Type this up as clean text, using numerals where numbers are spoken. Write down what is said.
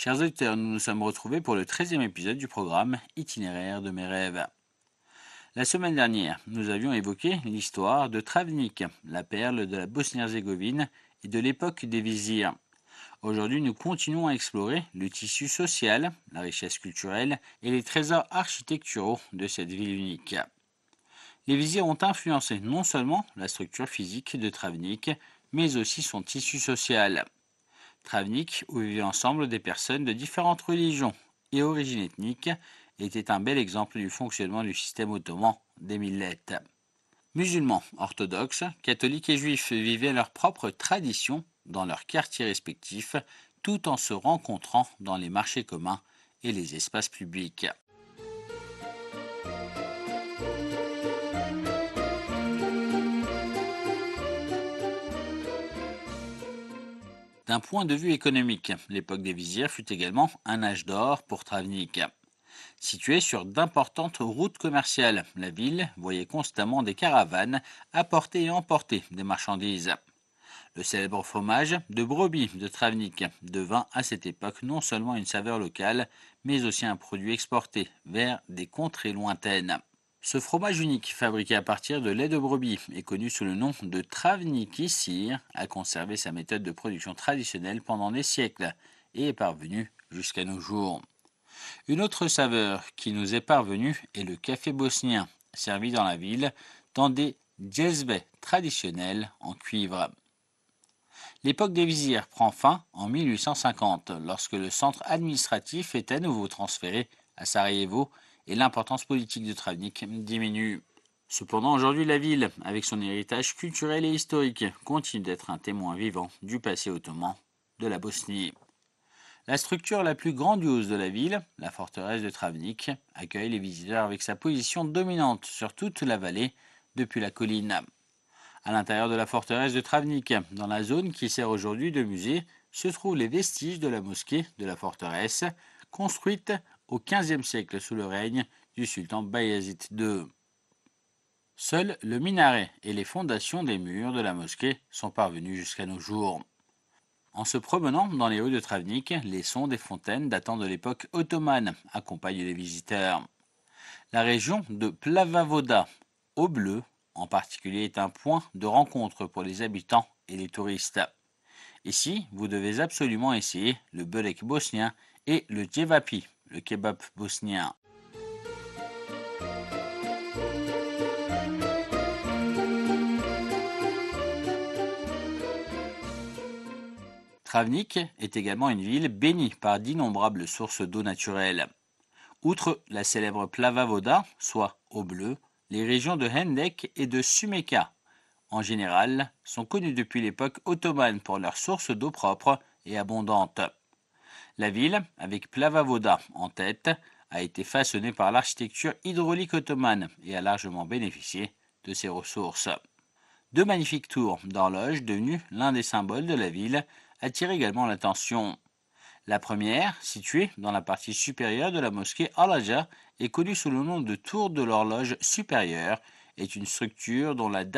Chers auditeurs, nous nous sommes retrouvés pour le 13e épisode du programme Itinéraire de mes rêves. La semaine dernière, nous avions évoqué l'histoire de Travnik, la perle de la Bosnie-Herzégovine et de l'époque des vizirs. Aujourd'hui, nous continuons à explorer le tissu social, la richesse culturelle et les trésors architecturaux de cette ville unique. Les vizirs ont influencé non seulement la structure physique de Travnik, mais aussi son tissu social. Travnik, où vivaient ensemble des personnes de différentes religions et origines ethniques, était un bel exemple du fonctionnement du système ottoman des millettes. Musulmans, orthodoxes, catholiques et juifs vivaient leurs propres traditions dans leurs quartiers respectifs, tout en se rencontrant dans les marchés communs et les espaces publics. D'un point de vue économique, l'époque des vizirs fut également un âge d'or pour Travnik. Située sur d'importantes routes commerciales, la ville voyait constamment des caravanes apporter et emporter des marchandises. Le célèbre fromage de brebis de Travnik devint à cette époque non seulement une saveur locale, mais aussi un produit exporté vers des contrées lointaines. Ce fromage unique, fabriqué à partir de lait de brebis et connu sous le nom de Travniki Sir, a conservé sa méthode de production traditionnelle pendant des siècles et est parvenu jusqu'à nos jours. Une autre saveur qui nous est parvenue est le café bosnien, servi dans la ville dans des djezve traditionnels en cuivre. L'époque des vizirs prend fin en 1850, lorsque le centre administratif est à nouveau transféré à Sarajevo et l'importance politique de Travnik diminue. Cependant, aujourd'hui, la ville, avec son héritage culturel et historique, continue d'être un témoin vivant du passé ottoman de la Bosnie. La structure la plus grandiose de la ville, la forteresse de Travnik, accueille les visiteurs avec sa position dominante sur toute la vallée depuis la colline. À l'intérieur de la forteresse de Travnik, dans la zone qui sert aujourd'hui de musée, se trouvent les vestiges de la mosquée de la forteresse, construite au XVe siècle sous le règne du sultan Bayezid II. Seul le minaret et les fondations des murs de la mosquée sont parvenus jusqu'à nos jours. En se promenant dans les rues de Travnik, les sons des fontaines datant de l'époque ottomane accompagnent les visiteurs. La région de Plavavoda, au bleu, en particulier, est un point de rencontre pour les habitants et les touristes. Ici, vous devez absolument essayer le börek bosnien et le djevapi, le kebab bosnien. Travnik est également une ville bénie par d'innombrables sources d'eau naturelle. Outre la célèbre Plavavoda, soit eau bleue, les régions de Hendek et de Sumeka, en général, sont connues depuis l'époque ottomane pour leurs sources d'eau propre et abondante. La ville, avec Plavavoda en tête, a été façonnée par l'architecture hydraulique ottomane et a largement bénéficié de ses ressources. Deux magnifiques tours d'horloge, devenues l'un des symboles de la ville, attirent également l'attention. La première, située dans la partie supérieure de la mosquée Al-Haja, est connue sous le nom de tour de l'horloge supérieure, est une structure dont la